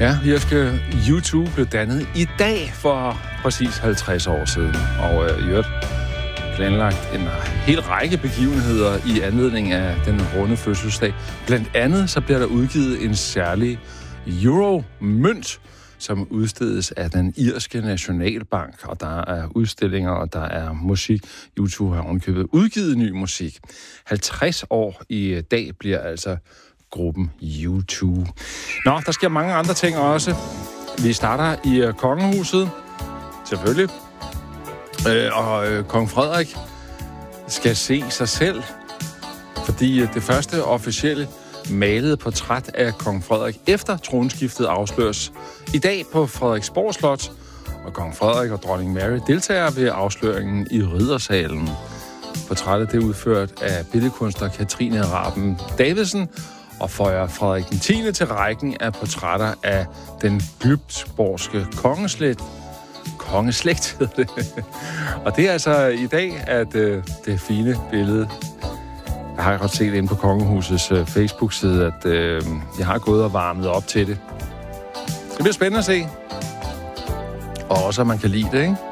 Ja, irske U2 blev dannet i dag for præcis 50 år siden, og i øvrigt planlagt en hel række begivenheder i anledning af den runde fødselsdag. Blandt andet så bliver der udgivet en særlig euro-mønt, som udstedes af den irske nationalbank, og der er udstillinger, og der er musik. U2 har ovenkøbet udgivet ny musik. 50 år i dag bliver altså gruppen U2. Nå, der sker mange andre ting også. Vi starter i kongehuset, selvfølgelig. Og kong Frederik skal se sig selv, fordi det første officielle malede portræt af kong Frederik efter tronskiftet afsløres i dag på Frederiksborg Slot, og kong Frederik og dronning Mary deltager ved afsløringen i Riddersalen. Portrættet er udført af billedkunstner Katrine Raben Davidsen og føjer Frederik den 10. til rækken af portrætter af den glücksborgske kongeslægt hedder det. Og det er altså i dag, at det fine billede, jeg har godt set inde på Kongehusets Facebook-side, at jeg har gået og varmet op til det. Det bliver spændende at se. Og også, at man kan lide det, ikke?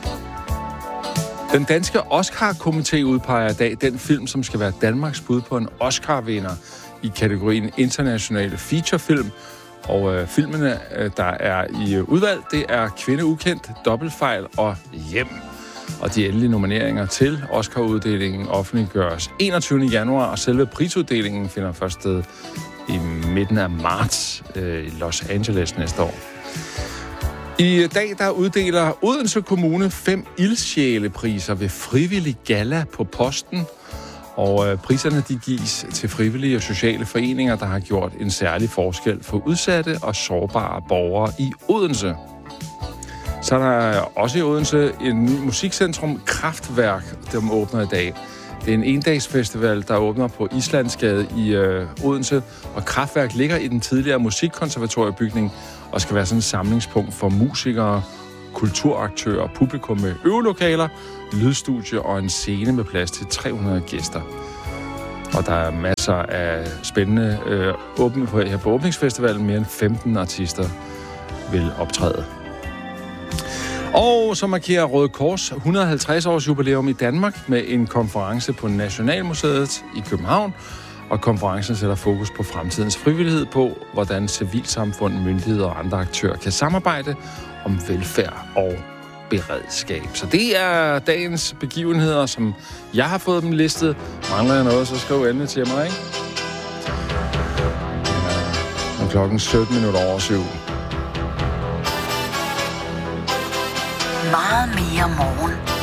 Den danske Oscar-komité udpeger i dag den film, som skal være Danmarks bud på en Oscar-vinder i kategorien internationale featurefilm. Og filmene, der er i udvalg, det er Kvinde ukendt, Dobbeltfejl og Hjem. Og de endelige nomineringer til Oscar-uddelingen offentliggøres 21. januar, og selve prisuddelingen finder først sted i midten af marts i Los Angeles næste år. I dag der uddeler Odense Kommune 5 ildsjælepriser ved frivillig galla på posten. Og priserne de gives til frivillige og sociale foreninger, der har gjort en særlig forskel for udsatte og sårbare borgere i Odense. Så er der også i Odense en ny musikcentrum, Kraftværk, der åbner i dag. Det er en endagsfestival, der åbner på Islandsgade i Odense, og Kraftværk ligger i den tidligere musikkonservatoriebygning og skal være sådan et samlingspunkt for musikere, kulturaktører, publikum med øvelokaler, lydstudie og en scene med plads til 300 gæster. Og der er masser af spændende her på åbningsfestivalen. Mere end 15 artister vil optræde. Og så markerer Røde Kors 150 års jubilæum i Danmark med en konference på Nationalmuseet i København. Og konferencen sætter fokus på fremtidens frivillighed, på hvordan civilsamfund, myndigheder og andre aktører kan samarbejde om velfærd og beredskab. Så det er dagens begivenheder, som jeg har fået dem listet. Mangler jeg noget, så skriv endelig til mig, ikke? Ja, klokken 7:17. Meget mere morgen.